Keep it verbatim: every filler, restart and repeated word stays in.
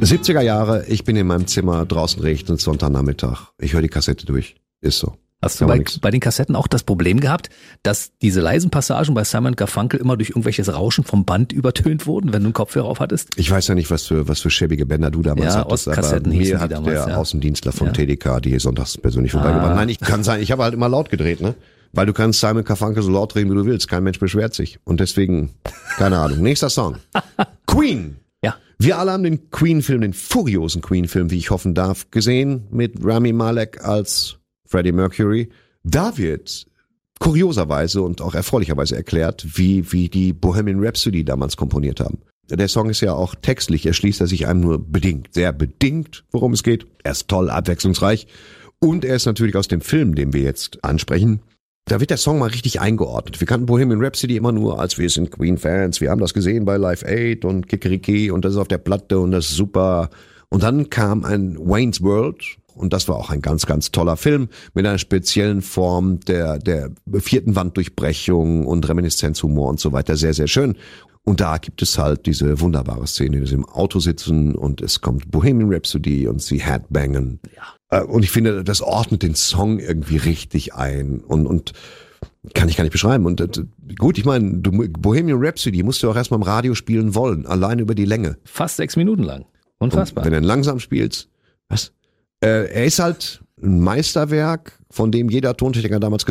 siebziger Jahre, ich bin in meinem Zimmer, draußen regnet es, Sonntagnachmittag. Ich höre die Kassette durch. Ist so. Hast du bei, bei den Kassetten auch das Problem gehabt, dass diese leisen Passagen bei Simon Garfunkel immer durch irgendwelches Rauschen vom Band übertönt wurden, wenn du einen Kopfhörer auf hattest? Ich weiß ja nicht, was für was für schäbige Bänder du damals ja, hattest, aber mir hat damals, der ja. Außendienstler von ja. T D K die sonntags persönlich vorbeigebracht. Ah. Nein, ich kann sein, ich habe halt immer laut gedreht, ne? Weil du kannst Simon Garfunkel so laut drehen, wie du willst. Kein Mensch beschwert sich. Und deswegen, keine Ahnung. Nächster Song. Queen. Ja. Wir alle haben den Queen-Film, den furiosen Queen-Film, wie ich hoffen darf, gesehen, mit Rami Malek als Freddie Mercury. Da wird kurioserweise und auch erfreulicherweise erklärt, wie, wie die Bohemian Rhapsody damals komponiert haben. Der Song ist ja auch textlich, erschließt er sich einem nur bedingt, sehr bedingt, worum es geht. Er ist toll, abwechslungsreich und er ist natürlich aus dem Film, den wir jetzt ansprechen. Da wird der Song mal richtig eingeordnet. Wir kannten Bohemian Rhapsody immer nur als wir sind Queen-Fans, wir haben das gesehen bei Live Aid und Kikeriki und das ist auf der Platte und das ist super. Und dann kam ein Wayne's World. Und das war auch ein ganz, ganz toller Film mit einer speziellen Form der, der vierten Wanddurchbrechung und Reminiszenzhumor und so weiter. Sehr, sehr schön. Und da gibt es halt diese wunderbare Szene, dass sie im Auto sitzen und es kommt Bohemian Rhapsody und sie headbangen. Ja. Und ich finde, das ordnet den Song irgendwie richtig ein und, und kann ich gar nicht beschreiben. Und gut, ich meine, Bohemian Rhapsody musst du auch erstmal im Radio spielen wollen, allein über die Länge. Fast sechs Minuten lang. Unfassbar. Und wenn du langsam spielst, was? Er ist halt ein Meisterwerk, von dem jeder Tontechniker damals gesagt hat,